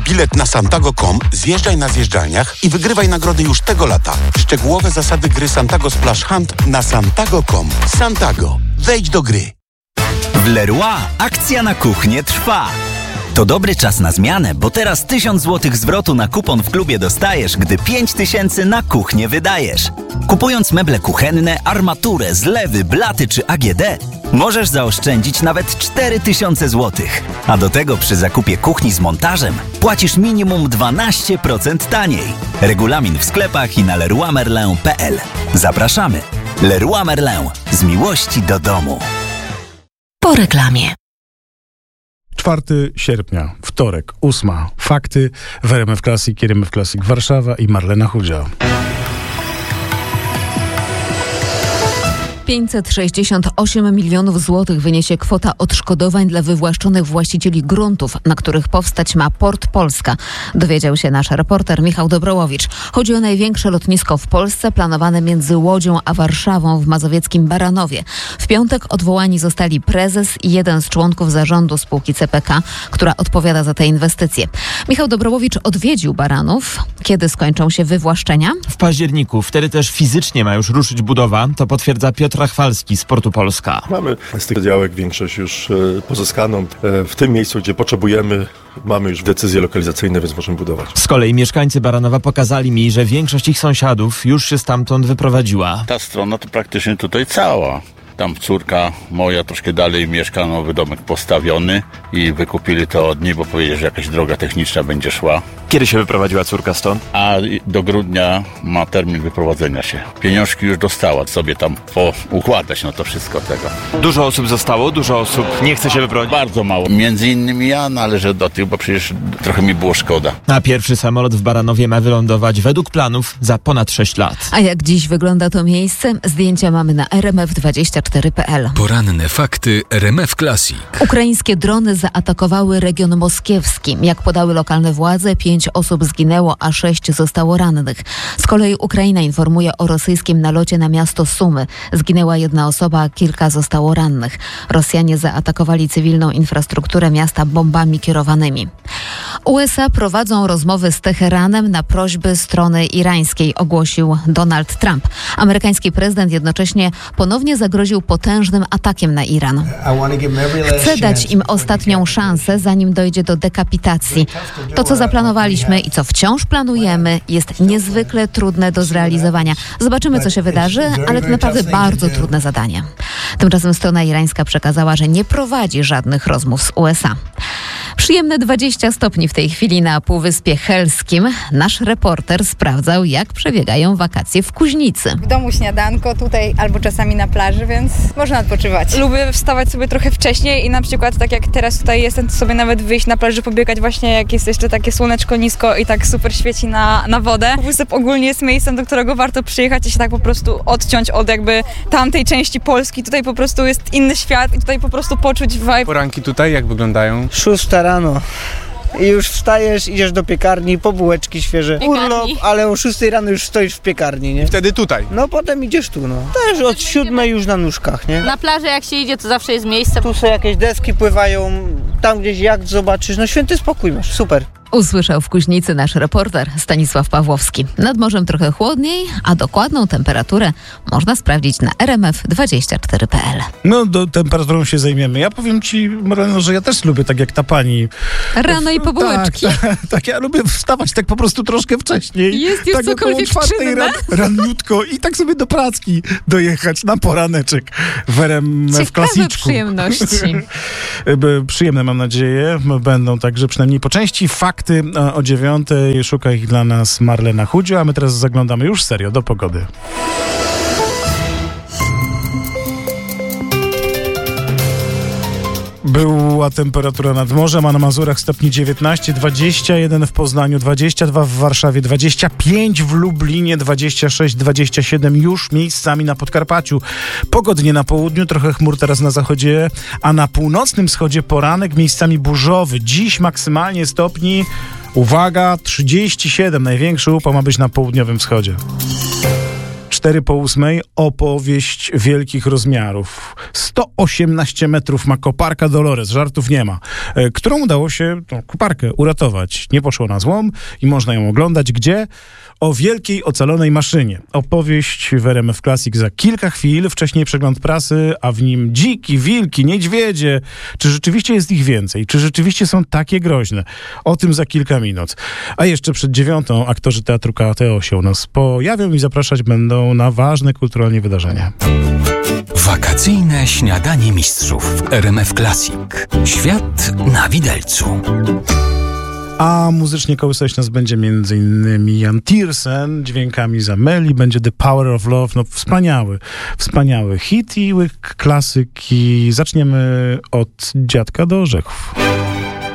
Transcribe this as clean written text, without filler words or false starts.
bilet na santago.com, zjeżdżaj na zjeżdżalniach i wygrywaj nagrody już tego lata. Szczegółowe zasady gry Santago Splash Hunt na santago.com. Santago. Wejdź do gry. W Leroy akcja na kuchnię trwa. To dobry czas na zmianę, bo teraz 1000 zł zwrotu na kupon w klubie dostajesz, gdy 5000 na kuchnię wydajesz. Kupując meble kuchenne, armaturę, zlewy, blaty czy AGD, możesz zaoszczędzić nawet 4000 zł. A do tego przy zakupie kuchni z montażem płacisz minimum 12% taniej. Regulamin w sklepach i na leroymerlin.pl. Zapraszamy. Leroy Merlin. Z miłości do domu. Po reklamie. 4 sierpnia, wtorek, 8. Fakty w RMF Classic, RMF Classic Warszawa i Marlena Chudzia. 568 milionów złotych wyniesie kwota odszkodowań dla wywłaszczonych właścicieli gruntów, na których powstać ma Port Polska. Dowiedział się nasz reporter Michał Dobrołowicz. Chodzi o największe lotnisko w Polsce, planowane między Łodzią a Warszawą w mazowieckim Baranowie. W piątek odwołani zostali prezes i jeden z członków zarządu spółki CPK, która odpowiada za te inwestycje. Michał Dobrołowicz odwiedził Baranów. Kiedy skończą się wywłaszczenia? W październiku. Wtedy też fizycznie ma już ruszyć budowa. To potwierdza Piotr Rachwalski z Portu Polska. Mamy z tych działek większość już pozyskaną. W tym miejscu, gdzie potrzebujemy, mamy już decyzje lokalizacyjne, więc możemy budować. Z kolei mieszkańcy Baranowa pokazali mi, że większość ich sąsiadów już się stamtąd wyprowadziła. Ta strona to praktycznie tutaj cała. Tam córka moja troszkę dalej mieszka, nowy domek postawiony i wykupili to od niej, bo powiedzieli, że jakaś droga techniczna będzie szła. Kiedy się wyprowadziła córka stąd? A do grudnia ma termin wyprowadzenia się. Pieniążki już dostała, sobie tam poukładać na to wszystko tego. Dużo osób zostało, dużo osób nie chce się wyprowadzić. Bardzo mało. Między innymi ja należę do tych, bo przecież trochę mi było szkoda. A pierwszy samolot w Baranowie ma wylądować według planów za ponad 6 lat. A jak dziś wygląda to miejsce? Zdjęcia mamy na rmf24.pl. Poranne fakty RMF Classic. Ukraińskie drony zaatakowały region moskiewski. Jak podały lokalne władze, 5 osób zginęło, a 6 zostało rannych. Z kolei Ukraina informuje o rosyjskim nalocie na miasto Sumy. Zginęła 1 osoba, a kilka zostało rannych. Rosjanie zaatakowali cywilną infrastrukturę miasta bombami kierowanymi. USA prowadzą rozmowy z Teheranem na prośby strony irańskiej, ogłosił Donald Trump. Amerykański prezydent jednocześnie ponownie zagroził potężnym atakiem na Iran. Chce dać im ostatnią szansę, zanim dojdzie do dekapitacji. To, co zaplanowaliśmy i co wciąż planujemy, jest niezwykle trudne do zrealizowania. Zobaczymy, co się wydarzy, ale to naprawdę bardzo trudne zadanie. Tymczasem strona irańska przekazała, że nie prowadzi żadnych rozmów z USA. Przyjemne 20 stopni w tej chwili na Półwyspie Helskim. Nasz reporter sprawdzał, jak przebiegają wakacje w Kuźnicy. W domu śniadanko, tutaj albo czasami na plaży, więc można odpoczywać. Lubię wstawać sobie trochę wcześniej i na przykład tak jak teraz tutaj jestem, to sobie nawet wyjść na plaży, pobiegać właśnie jak jest jeszcze takie słoneczko nisko i tak super świeci na wodę. Półwysep ogólnie jest miejscem, do którego warto przyjechać i się tak po prostu odciąć od jakby tamtej części Polski. Tutaj po prostu jest inny świat i tutaj po prostu poczuć vibe. Poranki tutaj jak wyglądają? 6 rano. I już wstajesz, idziesz do piekarni, po bułeczki świeże. Urlop, ale o 6 rano już stoisz w piekarni, nie? Wtedy tutaj? No potem idziesz tu, no. Też od 7 już na nóżkach, nie? Na plażę jak się idzie, to zawsze jest miejsce. Tu są jakieś deski pływają, tam gdzieś jacht zobaczysz, no święty spokój masz, super. Usłyszał w Kuźnicy nasz reporter Stanisław Pawłowski. Nad morzem trochę chłodniej, a dokładną temperaturę można sprawdzić na rmf24.pl. No, temperaturą się zajmiemy. Ja powiem ci, Marleno, że ja też lubię, tak jak ta pani. Rano i po bułeczki. Tak, ja lubię wstawać tak po prostu troszkę wcześniej. Jest już tak cokolwiek czynne. Raniutko i tak sobie do pracki dojechać na poraneczek w RMF Klasyczku. Przyjemności. Przyjemne, mam nadzieję, będą także przynajmniej po części. Fakty o 9:00. Szuka ich dla nas Marlena Chudzia, a my teraz zaglądamy już serio do pogody. Była temperatura nad morzem, a na Mazurach stopni 19, 21 w Poznaniu, 22 w Warszawie, 25 w Lublinie, 26, 27 już miejscami na Podkarpaciu. Pogodnie na południu, trochę chmur teraz na zachodzie, a na północnym wschodzie poranek miejscami burzowy. Dziś maksymalnie stopni, uwaga, 37. Największy upał ma być na południowym wschodzie. 7:04, opowieść wielkich rozmiarów. 118 metrów ma koparka Dolores, żartów nie ma, którą udało się tą koparkę uratować. Nie poszło na złom i można ją oglądać. Gdzie? O wielkiej, ocalonej maszynie. Opowieść w RMF Classic za kilka chwil. Wcześniej przegląd prasy, a w nim dziki, wilki, niedźwiedzie. Czy rzeczywiście jest ich więcej? Czy rzeczywiście są takie groźne? O tym za kilka minut. A jeszcze przed 9:00 aktorzy Teatru KTO się u nas pojawią i zapraszać będą na ważne kulturalnie wydarzenia. Wakacyjne śniadanie mistrzów w RMF Classic. Świat na widelcu. A muzycznie kołysać nas będzie m.in. Jan Tiersen, dźwiękami z Ameli, będzie The Power of Love, no wspaniały hit i łyk klasyki. Zaczniemy od Dziadka do Orzechów.